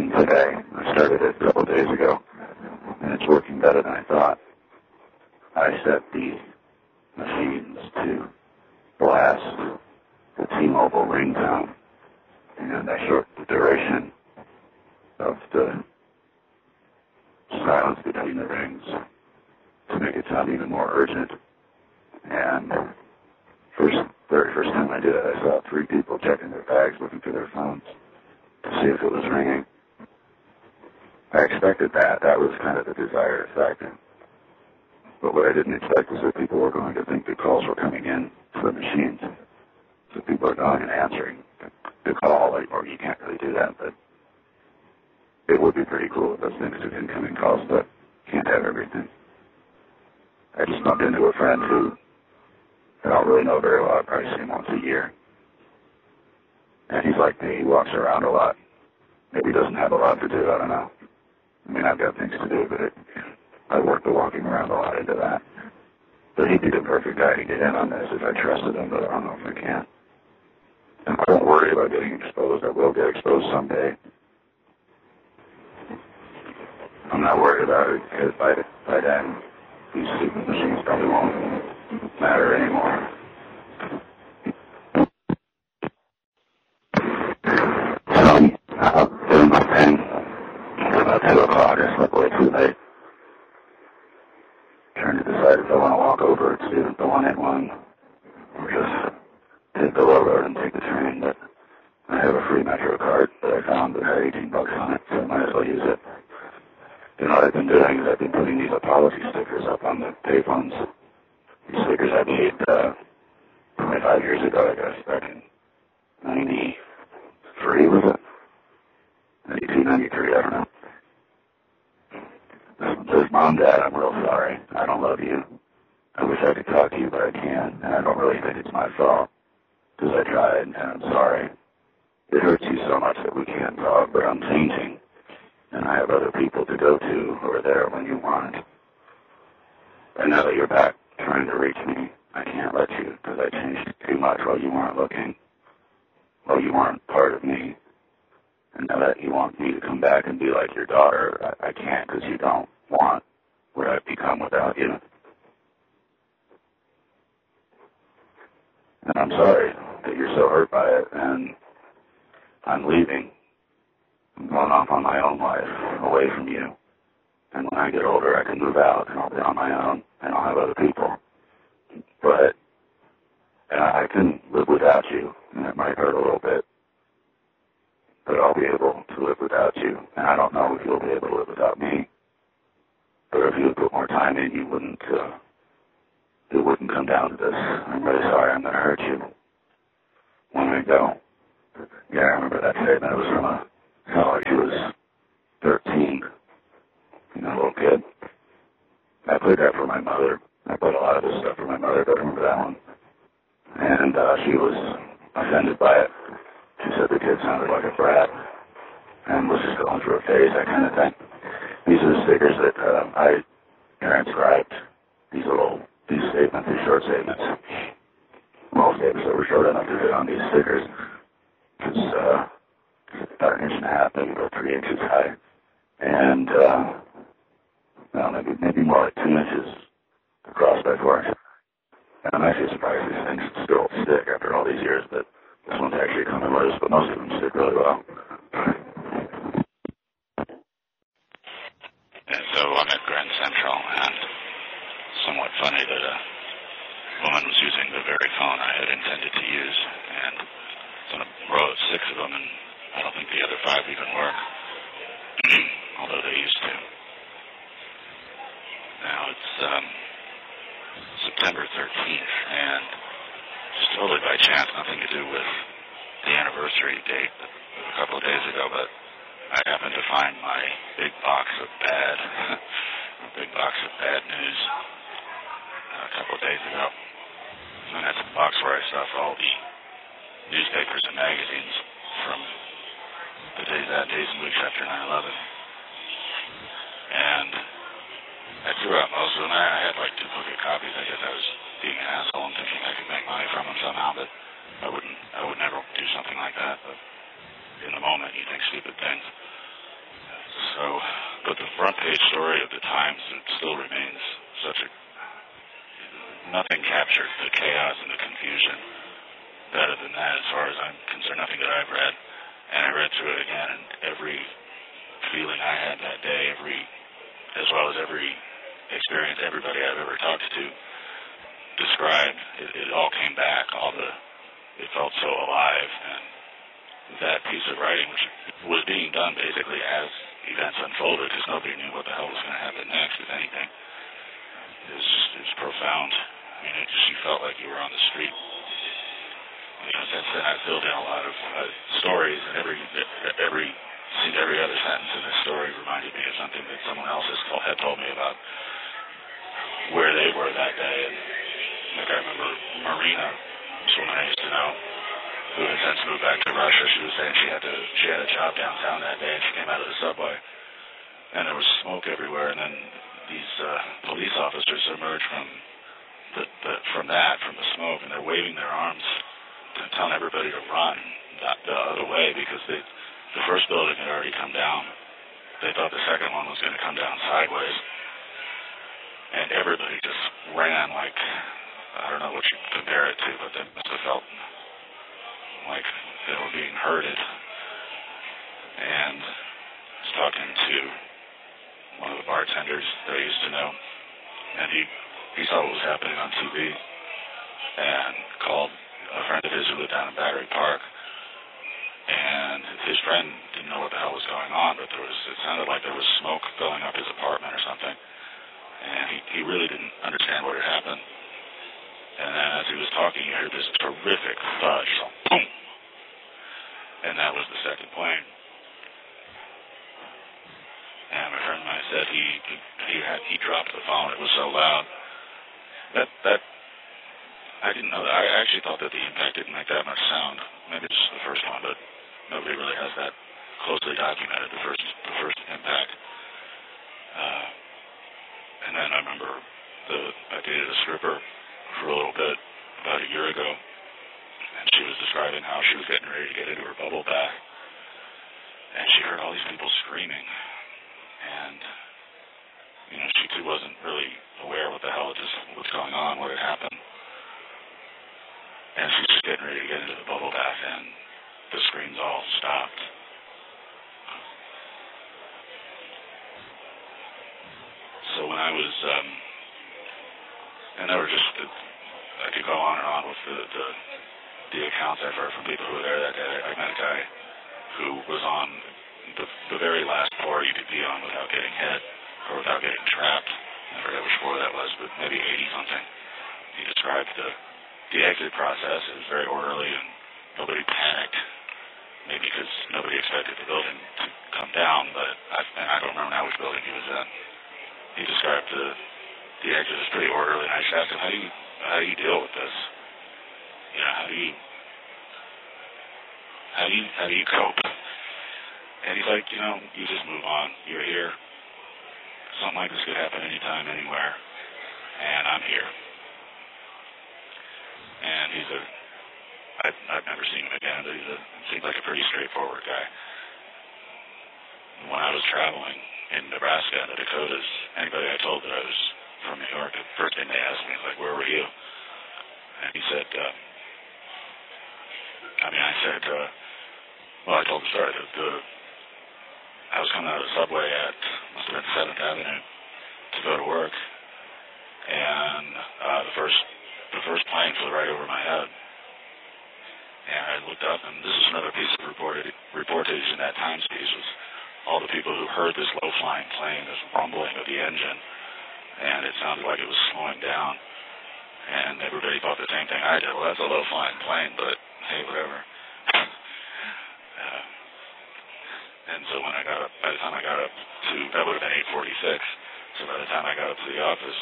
again today. I started it a couple of days ago, and it's working better than I thought. I set the machines to blast the T-Mobile ringtone, and I shortened the duration of the silence between the rings to make it sound even more urgent. And very first time I did it, I saw 3 people checking their bags, looking for their phones to see if it was ringing. I expected that. That was kind of the desired effect. But what I didn't expect was that people were going to think the calls were coming in to the machines. So people are going and answering the call, or you can't really do that, but it would be pretty cool if those things took incoming calls, but can't have everything. I just bumped into a friend who I don't really know very well. I probably see him once a year. And he's like me. He walks around a lot. Maybe he doesn't have a lot to do. I don't know. I mean, I've got things to do, but I work the walking around a lot into that. But he'd be the perfect guy to get in on this if I trusted him, but I don't know if I can. And I don't worry about getting exposed. I will get exposed someday. I'm not worried about it because by then, these stupid machines probably won't matter anymore. So, I'm doing my thing. It's about 2 o'clock. I slept way too late. Trying to decide if I want to walk over to the 181 or just take the low road and take the train. But I have a free Metro card that I found that had $18 on it, so I might as well use it. You know what I've been doing is I've been putting these apology stickers up on the payphones. These stickers I made 25 years ago, I guess, back in 93, was it? 92, 93, I don't know. This one says, Mom, Dad, I'm real sorry. I don't love you. I wish I could talk to you, but I can't, and I don't really think it's my fault, because I tried, and I'm sorry. It hurts you so much that we can't talk, but I'm changing. And I have other people to go to who are there when you want. And now that you're back trying to reach me, I can't let you because I changed too much while you weren't looking, while you weren't part of me. And now that you want me to come back and be like your daughter, I can't because you don't want what I've become without you. And I'm sorry that you're so hurt by it, and I'm leaving. I'm going off on my own life, away from you. And when I get older, I can move out, and I'll be on my own, and I'll have other people. But I can live without you, and it might hurt a little bit. But I'll be able to live without you, and I don't know if you'll be able to live without me. But if you would put more time in, it wouldn't come down to this. I'm really sorry, I'm going to hurt you. When I go. Yeah, I remember that statement. It was from a college who was 13, a little kid. I played that for my mother. I played a lot of this stuff for my mother, but I remember that one. And she was offended by it. She said the kid sounded like a brat and was just going through a phase, that kind of thing. These are the stickers that I transcribed. These statements, these short statements. Well, statements that were short enough to fit on these stickers. It's about 1.5 inches, maybe about 3 inches high. And, maybe more like 2 inches across by 4 inches. And I'm actually surprised these things still stick after all these years, but this one's actually coming loose, but most of them stick really well. And so I'm at Grand Central, and somewhat funny that a woman was using the very phone I had intended to use, and it's on a row of 6 of them, and I don't think the other 5 even work, although they used to. Now it's September 13th, and just totally by chance, nothing to do with the anniversary date a couple of days ago, but I happened to find my big box of bad news a couple of days ago. And that's a box where I stuff all the newspapers and magazines from the days and weeks after 9/11. And I threw out most of them. I had like duplicate copies. I guess I was being an asshole and thinking I could make money from them somehow, but I would never do something like that. But in the moment, you think stupid things. the front page story of the Times, it still remains such a, nothing captured the chaos and the confusion better than that as far as I'm concerned, nothing that I've read. And I read through it again, and every feeling I had that day, as well as every experience everybody I've ever talked to described, it all came back, it felt so alive, and that piece of writing, which was being done basically as events unfolded, because nobody knew what the hell was going to happen next, if anything, is profound. I mean, you felt like you were on the street. You know, since then I filled in a lot of stories, and every other sentence in this story reminded me of something that someone else had told me about where they were that day. And like I remember Marina, someone I used to know, who had since moved back to Russia. She was saying she had a job downtown that day, and she came out of the subway, and there was smoke everywhere. And then these police officers emerged from the smoke, and they're waving their arms, telling everybody to run the other way because the first building had already come down. They thought the second one was going to come down sideways, and everybody just ran like, I don't know what you compare it to, but they must have felt like they were being herded. And I was talking to one of the bartenders that I used to know, and he saw what was happening on TV and called a friend of his who lived down in Battery Park. And his friend didn't know what the hell was going on, but it sounded like there was smoke filling up his apartment or something. And he really didn't understand what had happened. And then as he was talking, he heard this terrific thud. Boom! And that was the second plane. And my friend and I said he dropped the phone. It was so loud. That I didn't know that. I actually thought that the impact didn't make that much sound. Maybe it's the first one, but nobody really has that closely documented, the first impact. And then I remember I dated a stripper for a little bit about a year ago, and she was describing how she was getting ready to get into her bubble bath, and she heard all these people screaming, and she too wasn't really aware what the hell was going on, what had happened. And she's just getting ready to get into the bubble bath, and the screams all stopped. So when I was, and there were just, I could go on and on with the accounts I've heard from people who were there that day. I met a guy who was on the very last floor you could be on without getting hit or without getting trapped. I forget which floor that was, but maybe 80-something. He described the exit process. It was very orderly, and nobody panicked, maybe because nobody expected the building to come down, but I don't remember now which building he was in. He described the exit as pretty orderly, and I just asked him, how do you deal with this? How do you cope? And he's like, you just move on. You're here. Something like this could happen anytime, anywhere, and I'm here. And I've never seen him again, but seems like a pretty straightforward guy. When I was traveling in Nebraska and the Dakotas, anybody I told that I was from New York, the first thing they asked me is like, where were you? And he said, I told the story that I was coming out of the subway at, must have been 7th Avenue to go to work, and the first plane flew right over my head. And I looked up, and this is another piece of reportage in that Times piece, was all the people who heard this low-flying plane, this rumbling of the engine, and it sounded like it was slowing down. And everybody thought the same thing I did. Well, that's a low-flying plane, but hey, whatever. And so when by the time I got up to, that would have been 8:46, so by the time I got up to the office,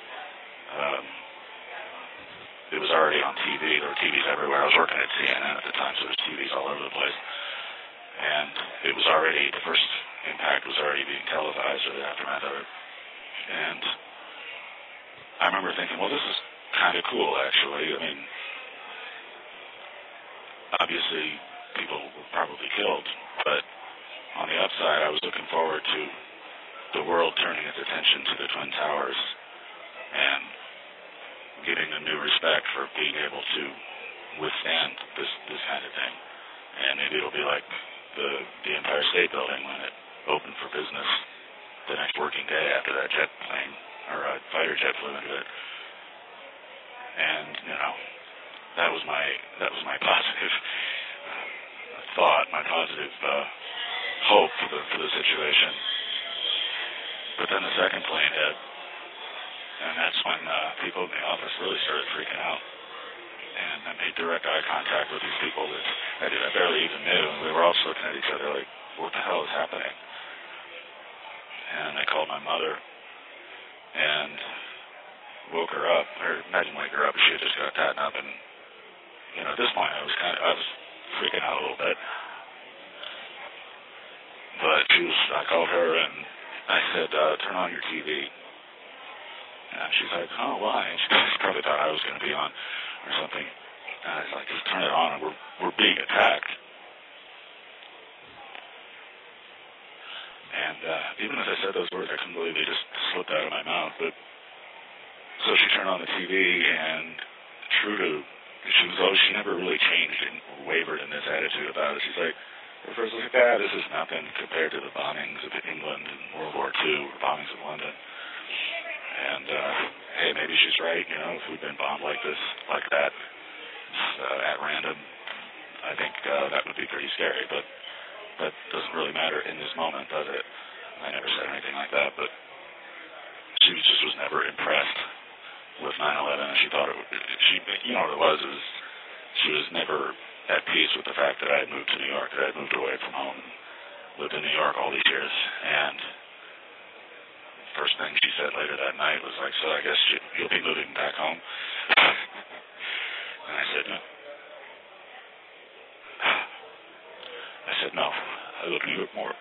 it was already on TV. There were TVs everywhere. I was working at CNN at the time, so there's TVs all over the place. And it was already, the first impact was already being televised, or the aftermath of it. And I remember thinking, well, this is kind of cool, actually. I mean, obviously, people were probably killed, but on the upside, I was looking forward to the world turning its attention to the Twin Towers and giving them new respect for being able to withstand this kind of thing. And maybe it'll be like the Empire State Building when it opened for business the next working day after that jet plane or a fighter jet flew into it. And that was my positive thought, my positive hope for the situation. But then the second plane hit, and that's when people in the office really started freaking out. And I made direct eye contact with these people that I barely even knew, and we were all looking at each other like, what the hell is happening? And I called my mother and woke her up, or imagine wake her up, she had just got gotten up, and at this point I was freaking out a little bit. But I called her and I said, turn on your TV. And she's like, oh, why? And she probably thought I was going to be on or something. And I was like, just turn it on, and we're being attacked. And even as I said those words, I couldn't believe they just slipped out of my mouth. But so she turned on the TV, and she never really changed and wavered in this attitude about it. She's like, at first I was like, this is nothing compared to the bombings of England in World War II, or bombings of London. And hey, maybe she's right. If we'd been bombed like that, at random, I think that would be pretty scary. But that doesn't really matter in this moment, does it? I never said anything like that, but she just was never impressed with 9/11, and she thought what it was she was never at peace with the fact that I had moved to New York, that I had moved away from home, and lived in New York all these years, and first thing she said later that night was like, so I guess you'll be moving back home? And I said, no. I said, no. I love New York more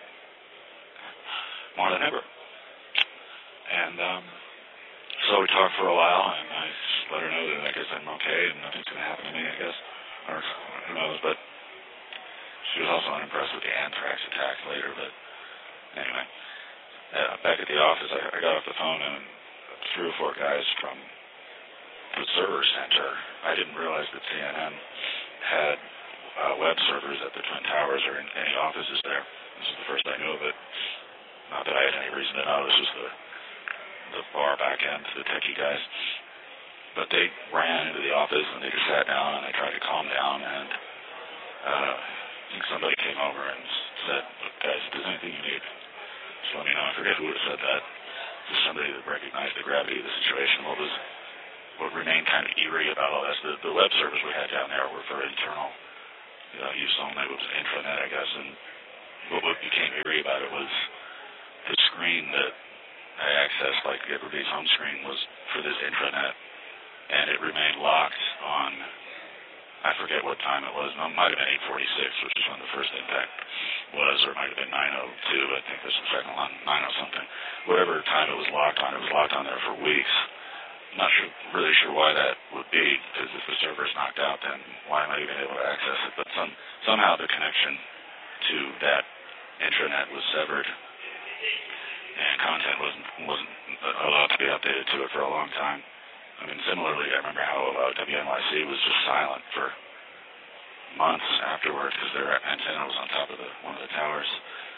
than ever. And so we talked for a while, and I just let her know that I guess I'm okay and nothing's going to happen to me, I guess. Or who knows, but she was also unimpressed with the anthrax attack later, but anyway. Back at the office, I got off the phone, and 3 or 4 guys from the server center, I didn't realize that CNN had web servers at the Twin Towers or in any offices there. This is the first I knew of it. Not that I had any reason to know. This was the bar back end, the techie guys. But they ran into the office, and they just sat down, and I tried to calm down, and I think somebody came over and said, look, guys, if there's anything you need, just let me know. I forget who would have said that. Just somebody that recognized the gravity of the situation. What remained kind of eerie about all this, the web servers we had down there were for internal use only. It was an intranet, I guess, and what became eerie about it was the screen that I accessed, like everybody's home screen, was for this intranet, and it remained locked on, I forget what time it was. No, it might have been 8:46, which is when the first impact was, or it might have been 9:02. I think there's the second one, 9:00 something. Whatever time it was locked on there for weeks. Not really sure why that would be, because if the server's knocked out, then why am I even able to access it? But somehow the connection to that intranet was severed, and content wasn't allowed to be updated to it for a long time. I mean, similarly, I remember how WNYC was just silent for months afterwards because their antenna was on top of one of the towers.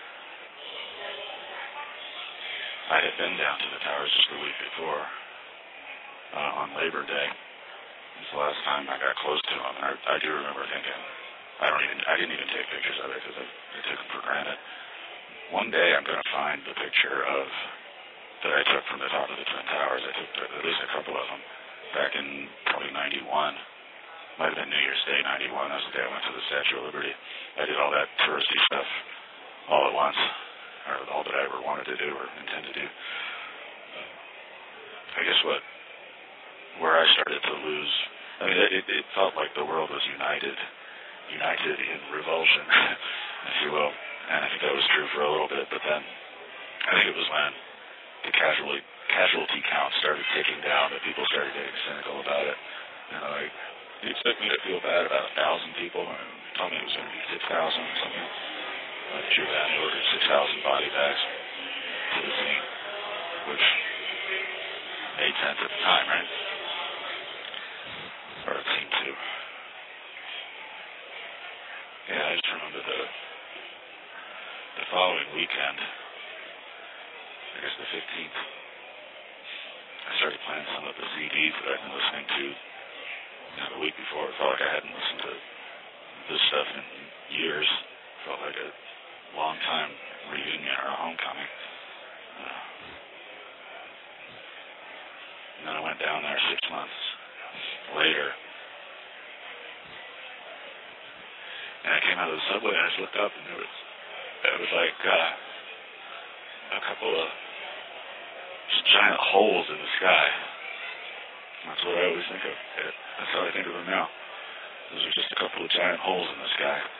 I had been down to the towers just the week before. On Labor Day. It's the last time I got close to them, and I do remember thinking, I didn't even take pictures of it because I took them for granted. One day I'm going to find the picture that I took from the top of the Twin Towers. I took at least a couple of them back in probably 91. Might have been New Year's Day 91. That was the day I went to the Statue of Liberty. I did all that touristy stuff all at once, or all that I ever wanted to do or intended to do. I guess where I started to lose, I mean, it felt like the world was united in revulsion, if you will. And I think that was true for a little bit, but then I think it was when the casualty count started ticking down that people started getting cynical about it. Like, you expect me to feel bad about 1,000 people, and told me it was going to be 6,000 or something. I drew that and ordered 6,000 body bags. to the scene, which made sense at the time, right? Or it seemed to. Yeah, I just remember the following weekend, I guess the 15th, I started playing some of the CDs that I'd been listening to, the week before. It felt like I hadn't listened to this stuff in years. It felt like a long time reunion or a homecoming. And then I went down there 6 months later. And I came out of the subway and I just looked up and it was like a couple of just giant holes in the sky. That's what I always think of. That's how I think of them now. Those are just a couple of giant holes in the sky.